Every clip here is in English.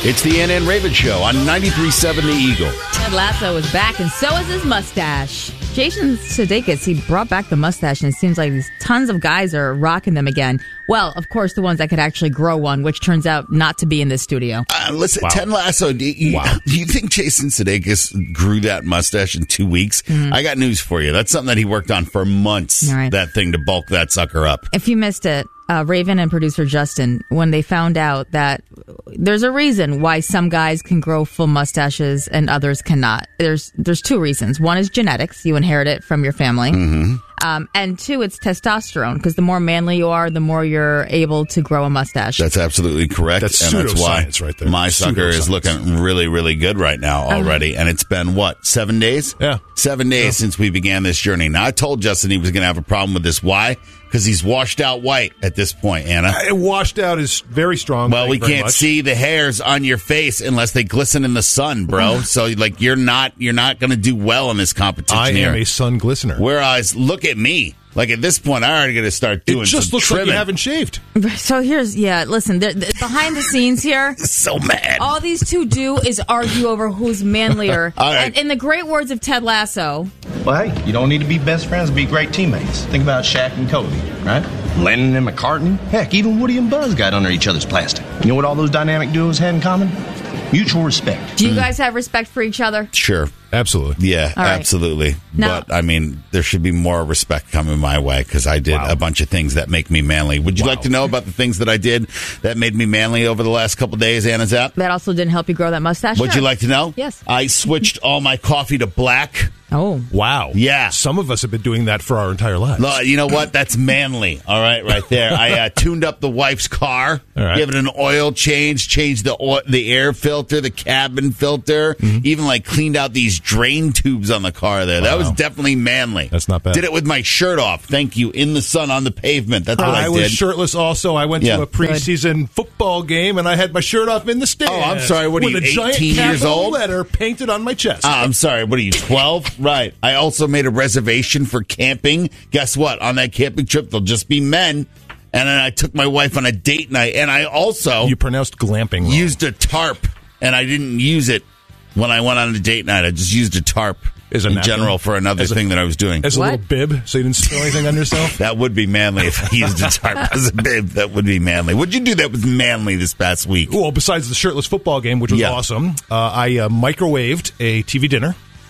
It's the Ann and Raven Show on 93.7 The Eagle. Ted Lasso is back, and so is his mustache. Jason Sudeikis, he brought back the mustache, and it seems like these tons of guys are rocking them again. Well, of course, the ones that could actually grow one, which turns out not to be in this studio. Listen, wow. Ted Lasso, do you think Jason Sudeikis grew that mustache in 2 weeks? I got news for you. That's something that he worked on for months, that thing, to bulk that sucker up. If you missed it, Raven and producer Justin, when they found out that there's a reason why some guys can grow full mustaches and others cannot. There's two reasons. One is genetics. You inherit it from your family. And two, it's testosterone, because the more manly you are, the more you're able to grow a mustache. That's absolutely correct. That's pseudoscience right there. My sucker is looking really, really good right now already. And it's been, 7 days? Yeah. 7 days since we began this journey. Now, I told Justin he was going to have a problem with this. Why? Because he's washed out white at this point, Anna. Washed out is very strong. Well, we can't see the hairs on your face unless they glisten in the sun, bro. So, you're not going to do well in this competition. I am a sun glistener. Whereas, look at me. Like, at this point, I already got to start doing some It just looks trimming. like you haven't shaved. So listen, behind the scenes here. So mad. All these two do is argue over who's manlier. Right. And in the great words of Ted Lasso. Well, hey, you don't need to be best friends to be great teammates. Think about Shaq and Kobe, right? Lennon and McCartney. Heck, even Woody and Buzz got under each other's plastic. You know what all those dynamic duos had in common? Mutual respect. Do you guys have respect for each other? Sure. Absolutely. Yeah, absolutely. Now, but, there should be more respect coming my way, because I did a bunch of things that make me manly. Would you like to know about the things that I did that made me manly over the last couple days, Anna Zapp? That also didn't help you grow that mustache? Would you like to know? Yes. I switched all my coffee to black. Oh. Wow. Yeah. Some of us have been doing that for our entire lives. You know what? That's manly. All right there. I tuned up the wife's car, give it an oil change, changed the air filter, the cabin filter, even cleaned out these drain tubes on the car there. That was definitely manly. That's not bad. Did it with my shirt off. Thank you. In the sun on the pavement. That's what I did. I was shirtless also. I went to a preseason football game, and I had my shirt off in the stands. Oh, I'm sorry. What are you, with a 18 giant years old? letter painted on my chest. I'm sorry. What are you, 12? Right. I also made a reservation for camping. Guess what? On that camping trip, there'll just be men. And then I took my wife on a date night, and I also... You pronounced glamping wrong. Used a tarp, and I didn't use it when I went on a date night. I just used a tarp in general for another thing that I was doing. As a little bib, so you didn't spill anything on yourself? That would be manly if I used a tarp as a bib. That would be manly. What'd you do that was manly this past week? Well, besides the shirtless football game, which was awesome, I microwaved a TV dinner.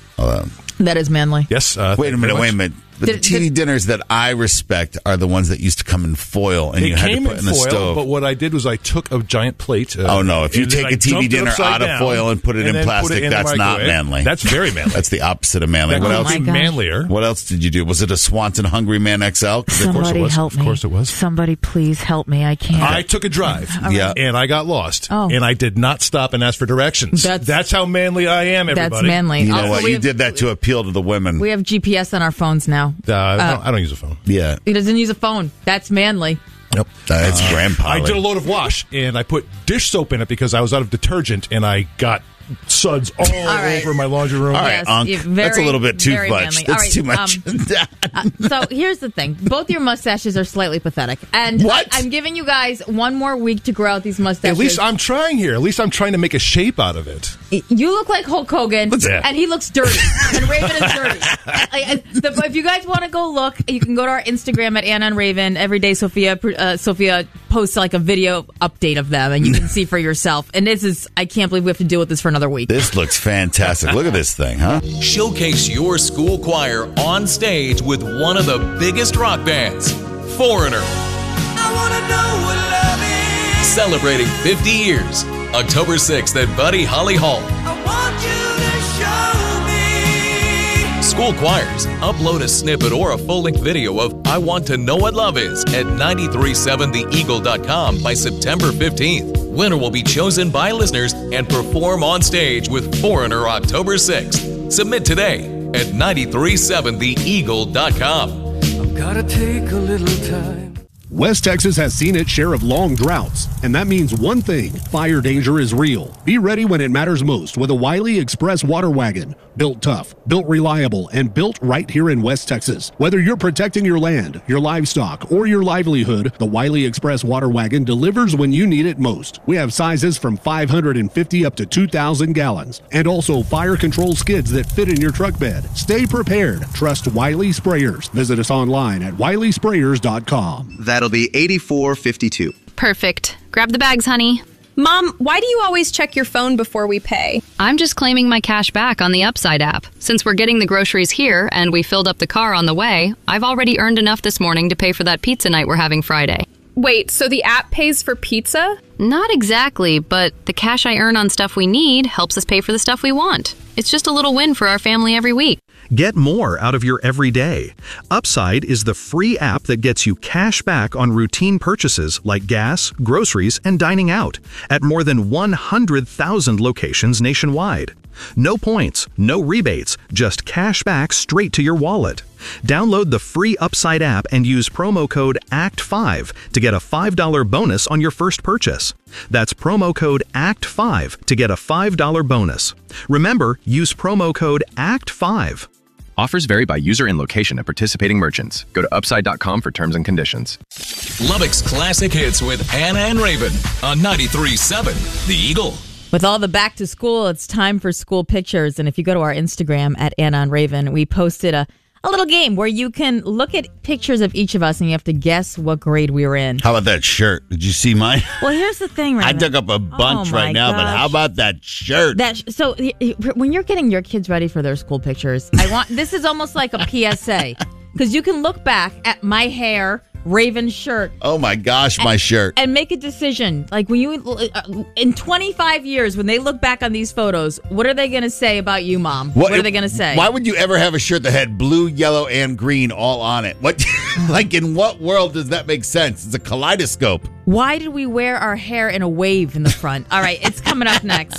That is manly. Yes. Wait a minute. The TV dinners that I respect are the ones that used to come in foil, and you had to put in the stove. But what I did was I took a giant plate. If you take a TV dinner out of foil and put it in plastic, that's not manly. That's very manly. That's the opposite of manly. What else? Manlier. What else did you do? Was it a Swanson Hungry Man XL? Somebody help me. Of course it was. Somebody please help me. I can't. I took a drive, and I got lost, and I did not stop and ask for directions. That's how manly I am, everybody. That's manly. You know what? You did that to appeal to the women. We have GPS on our phones now. I don't use a phone. Yeah. He doesn't use a phone. That's manly. Nope. That's grandpa. I did a load of wash, and I put dish soap in it because I was out of detergent, and I got suds all over my laundry room. All right, that's a little bit too much. That's too much. So here's the thing. Both your mustaches are slightly pathetic. And I'm giving you guys one more week to grow out these mustaches. At least I'm trying here. At least I'm trying to make a shape out of it. You look like Hulk Hogan, and he looks dirty. And Raven is dirty. If you guys want to go look, you can go to our Instagram at Anna and Raven. Every day Sophia posts a video update of them, and you can see for yourself. And I can't believe we have to deal with this for another week. This looks fantastic. Look at this thing, huh? Showcase your school choir on stage with one of the biggest rock bands, Foreigner. I wanna know what love is. Celebrating 50 years, October 6th at Buddy Holly Hall. I want you to show me. School choirs, upload a snippet or a full-length video of I Want to Know What Love Is at 937theeagle.com by September 15th. Winner will be chosen by listeners and perform on stage with Foreigner October 6th. Submit today at 937theeagle.com. I've got to take a little time. West Texas has seen its share of long droughts, and that means one thing: fire danger is real. Be ready when it matters most with a Wiley Express water wagon. Built tough, built reliable, and built right here in West Texas. Whether you're protecting your land, your livestock, or your livelihood, the Wiley Express water wagon delivers when you need it most. We have sizes from 550 up to 2,000 gallons, and also fire control skids that fit in your truck bed. Stay prepared. Trust Wiley Sprayers. Visit us online at wileysprayers.com. That'll be $84.52. Perfect. Grab the bags, honey. Mom, why do you always check your phone before we pay? I'm just claiming my cash back on the Upside app. Since we're getting the groceries here and we filled up the car on the way, I've already earned enough this morning to pay for that pizza night we're having Friday. Wait, so the app pays for pizza? Not exactly, but the cash I earn on stuff we need helps us pay for the stuff we want. It's just a little win for our family every week. Get more out of your everyday. Upside is the free app that gets you cash back on routine purchases like gas, groceries, and dining out at more than 100,000 locations nationwide. No points, no rebates, just cash back straight to your wallet. Download the free Upside app and use promo code ACT5 to get a $5 bonus on your first purchase. That's promo code ACT5 to get a $5 bonus. Remember, use promo code ACT5. Offers vary by user and location at participating merchants. Go to upside.com for terms and conditions. Lubbock's classic hits with Anna and Raven on 93.7 The Eagle. With all the back to school, it's time for school pictures. And if you go to our Instagram at Anna and Raven, we posted a little game where you can look at pictures of each of us and you have to guess what grade we were in. How about that shirt? Did you see mine? Well, here's the thing, Raven. I dug up a bunch right now, but how about that shirt? So when you're getting your kids ready for their school pictures, this is almost like a PSA because you can look back at my hair, Raven's shirt. Oh my gosh, my shirt. And make a decision. Like when you, in 25 years, when they look back on these photos, what are they going to say about you, Mom? What are they going to say? Why would you ever have a shirt that had blue, yellow, and green all on it? What, like in what world does that make sense? It's a kaleidoscope. Why did we wear our hair in a wave in the front? All right, it's coming up next.